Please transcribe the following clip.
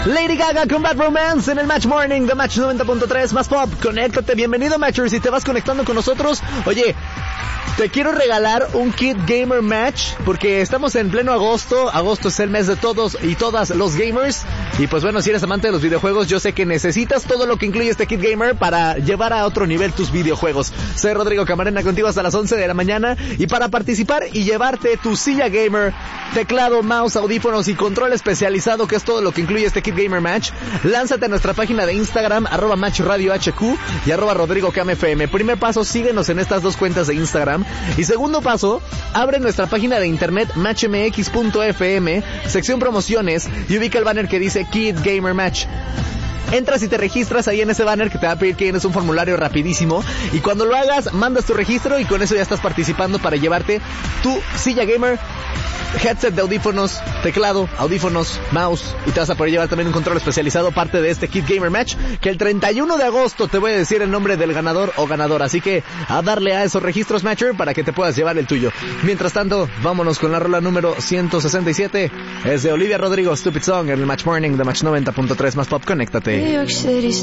Lady Gaga con Bad Romance en el Match Morning de Match 90.3 más pop. Conéctate, bienvenido Matcher. Si te vas conectando con nosotros, oye, te quiero regalar un kit Gamer Match porque estamos en pleno agosto. Agosto es el mes de todos y todas los gamers. Y pues bueno, si eres amante de los videojuegos, yo sé que necesitas todo lo que incluye este kit gamer para llevar a otro nivel tus videojuegos. Soy Rodrigo Camarena contigo hasta las 11 de la mañana. Y para participar y llevarte tu silla gamer, teclado, mouse, audífonos y control especializado, que es todo lo que incluye este kit Gamer Match, lánzate a nuestra página de Instagram, @MatchRadioHQ y @RodrigoCamFM. Primer paso, síguenos en estas dos cuentas de Instagram. Y segundo paso, abre nuestra página de internet matchmx.fm, sección promociones, y ubica el banner que dice Kit Gamer Match. Entras y te registras ahí en ese banner que te va a pedir que llenes un formulario rapidísimo, y cuando lo hagas, mandas tu registro y con eso ya estás participando para llevarte tu silla gamer, headset de audífonos, teclado, audífonos, mouse, y te vas a poder llevar también un control especializado, parte de este Kit Gamer Match, que el 31 de agosto te voy a decir el nombre del ganador o ganadora, así que a darle a esos registros Matcher para que te puedas llevar el tuyo. Mientras tanto, vámonos con la rola número 167, es de Olivia Rodrigo, Stupid Song, en el Match Morning de Match 90.3 más pop. Conéctate. New York City's